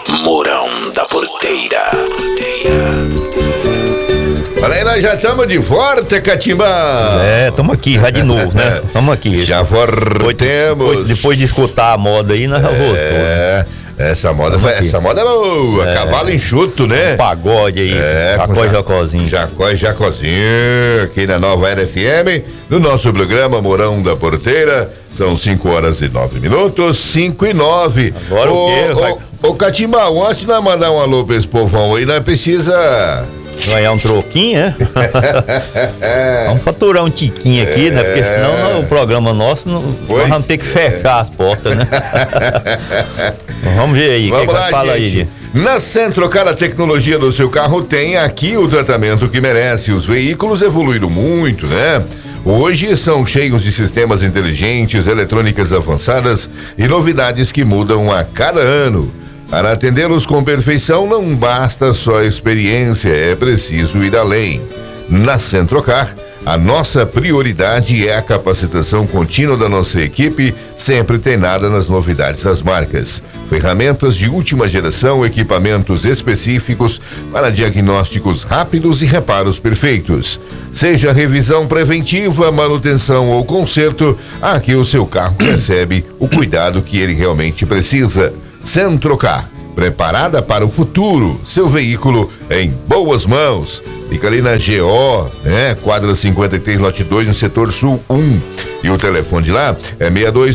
Mourão da Porteira. Olha aí, nós já estamos de volta, Catimbão. Estamos aqui já de novo, né? Estamos aqui. Já voltemos. Depois de escutar a moda aí, nós já voltamos. Essa moda é boa. Cavalo enxuto, né? Pagode aí. Jacó e Jacozinho. Jacó e Jacozinho, aqui na Nova Era FM, no nosso programa Mourão da Porteira. São 5h09, 5h09. Agora o quê? Ô, Catimbão, antes de nós mandar um alô pra esse povão aí, nós precisa ganhar um troquinho, né? Vamos faturar um tiquinho aqui, né? Porque senão o programa nosso, nós vamos ter que fechar as portas, né? Vamos ver aí, vamos lá, fala gente. Aí. Na Centrocar, a tecnologia do seu carro tem aqui o tratamento que merece. Os veículos evoluíram muito, né? Hoje são cheios de sistemas inteligentes, eletrônicas avançadas e novidades que mudam a cada ano. Para atendê-los com perfeição, não basta só experiência, é preciso ir além. Na Centrocar, a nossa prioridade é a capacitação contínua da nossa equipe, sempre treinada nas novidades das marcas. Ferramentas de última geração, equipamentos específicos para diagnósticos rápidos e reparos perfeitos. Seja revisão preventiva, manutenção ou conserto, aqui o seu carro recebe o cuidado que ele realmente precisa. Centrocar, preparada para o futuro, seu veículo em boas mãos. Fica ali na GO, quadra 53, lote 2, no setor sul 1. E o telefone de lá é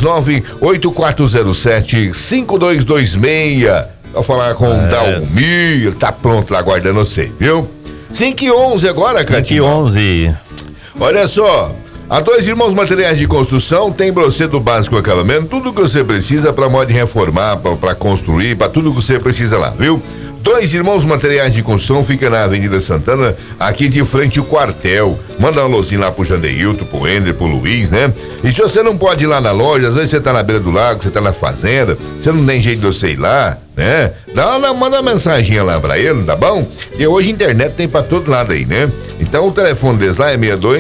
629-8407-5226. Vou falar com o Dalmir, tá pronto lá aguardando você, viu? 5h11 agora, Catinho. 5h11. Olha só. A Dois Irmãos Materiais de Construção tem você do básico acabamento, tudo que você precisa para modo de reformar, para construir, para tudo que você precisa lá, viu? Dois Irmãos Materiais de Construção fica na Avenida Santana, aqui de frente ao quartel. Manda um alôzinho lá pro Jandeilton, pro Ender, pro Luiz, né? E se você não pode ir lá na loja, às vezes você tá na beira do lago, você tá na fazenda, você não tem jeito de você ir lá, né? Manda uma mensagem lá pra ele, tá bom? E hoje a internet tem pra todo lado aí, né? Então o telefone deles lá é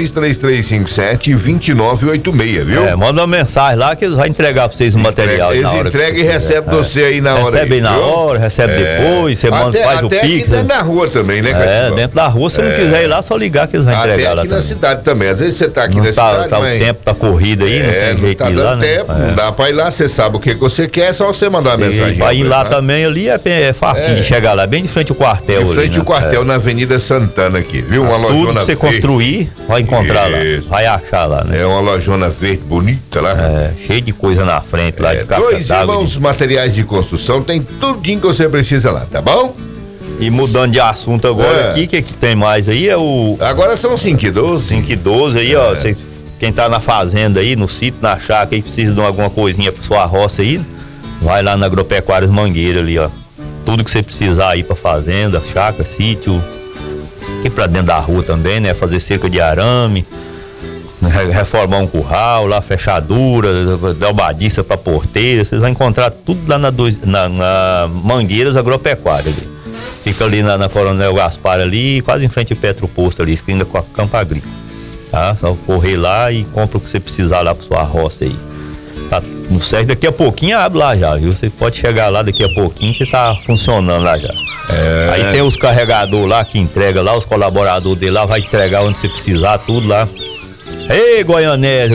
62-3357-2986, viu? Manda uma mensagem lá que eles vão entregar pra vocês o material. Eles entregam e recebem você aí na hora. Recebe aí na hora, recebe depois, você manda, faz o Pix. Até aqui dentro da rua também, né, Catinho? Dentro da rua, se não quiser ir lá, só ligar que eles vão entregar lá. Aqui na cidade também, às vezes você tá aqui na cidade, mas o tempo tá corrido aí, não tem jeito de ir lá, né? Não dá pra ir lá, você sabe o que você quer, é só você mandar uma mensagem. Vai ir lá também, ali é fácil de chegar lá, bem de frente ao quartel. De frente ao quartel, na Avenida Santana aqui, viu? Uma lojona tudo que você construir, vai encontrar lá, vai achar lá, né? É uma lojona verde bonita lá. Cheio de coisa na frente lá, de caixa d'água. Dois Irmãos Materiais de Construção, tem tudinho que você precisa lá, tá bom? E mudando de assunto agora aqui, o que tem mais aí é o... Agora são 5h12. 5h12 aí, ó, quem tá na fazenda aí, no sítio, na chácara, aí precisa de alguma coisinha pra sua roça aí, vai lá na Agropecuárias Mangueira ali, ó. Tudo que você precisar aí pra fazenda, chácara, sítio, aqui pra dentro da rua também, né? Fazer cerca de arame, reformar um curral lá, fechadura, delbadiça pra porteira, vocês vão encontrar tudo lá na Mangueiras Agropecuária ali. Fica ali na Coronel Gaspar ali, quase em frente ao Petroposto ali, esquina com a Campo Agrícola, tá? Só correr lá e compra o que você precisar lá pra sua roça aí. Tá no certo, daqui a pouquinho abre lá já, viu? Você pode chegar lá daqui a pouquinho que tá funcionando lá já. Aí tem os carregadores lá que entrega lá, os colaboradores dele lá, vai entregar onde você precisar, tudo lá. Ei, Goianésia,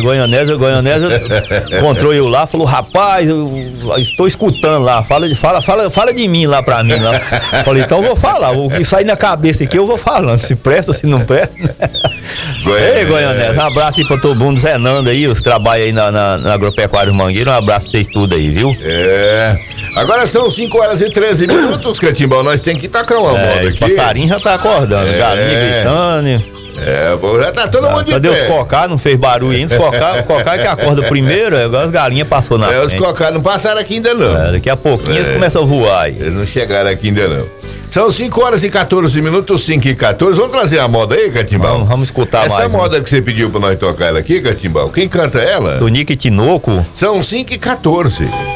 encontrou eu lá, falou, rapaz, eu estou escutando lá, fala de mim lá pra mim lá. Falei, então eu vou falar, o que sair na cabeça aqui eu vou falando, se presta, se não presta. Ei, Goianésia, um abraço aí pra todo mundo, Zé Nando aí, os trabalhos aí na Agropecuária Mangueira, um abraço pra vocês tudo aí, viu? Agora são 5h13, Catimbão, nós tem que tacar uma moda aqui. Os passarinhos já tá acordando, galinha gritando. Já tá todo mundo de pé. Cadê os cocá? Não fez barulho ainda. Os cocá que acorda primeiro, agora as galinhas passou na frente. Os cocá não passaram aqui ainda não. Daqui a pouquinho eles começam a voar aí. Eles não chegaram aqui ainda não. São 5h14, 5h14. Vamos trazer a moda aí, Catimbão? Vamos escutar essa mais. Essa moda que você pediu pra nós tocar ela aqui, Catimbão, quem canta ela? Tonico e Tinoco. São 5h14.